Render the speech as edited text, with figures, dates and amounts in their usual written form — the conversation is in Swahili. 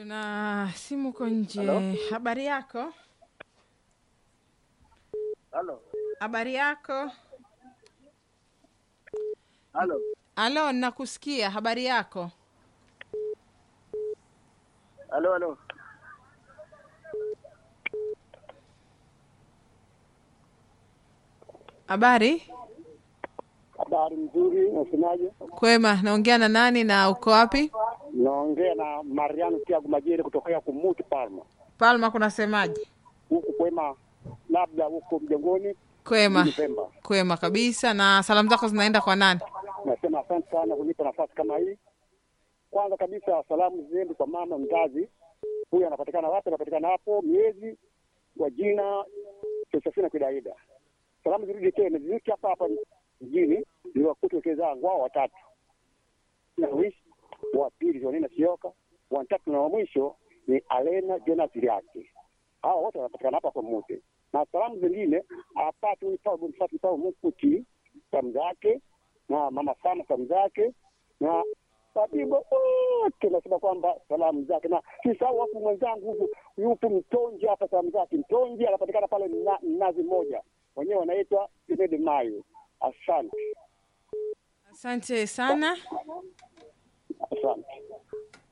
Tuna simu kwa nje. Halo? Habari yako? Halo? Habari yako? Halo? Alo, nakusikia. Habari yako? Halo, halo? Habari? Habari mzuri, unasemaje? Kwema, naongea na nani na uko wapi? Naongea na Mariano Tiago Majere kutokea Kumuti Palma. Palma kunasemaje? Huku kwema, labda huko mjengoni, Kwema. mjini Pemba. Kwema kabisa. Na salamu zako zinaenda kwa nani? Nasema asante sana kunipa nafasi kama hii. Kwanza kabisa salamu ziende kwa mama mzazi. Huyu anapatikana wapi? Anapatikana hapo Miezi kwa jina Josefina Kidaida. Salamu zirudi tena, zirudi hapa mjini, niwakuta wenzangu wao watatu. Na wa pili Jonina Sioka, wa tatu na wa mwisho ni Alena Jonas yake. Hao wote wanapatikana hapa kwa Mute. Na salamu zingine apate unipao mfati pao Mkuti salamu zake na mama sana salamu zake na Tabibo wote nasema kwamba salamu zake na kisahau wapo mwenzangu huku yupo Mtonji hapa salamu zake. Mtonji anapatikana pale Mnazi Moja. Wenyewe wanaitwa Kennedy Mayo. Asante. Asante sana. Asante.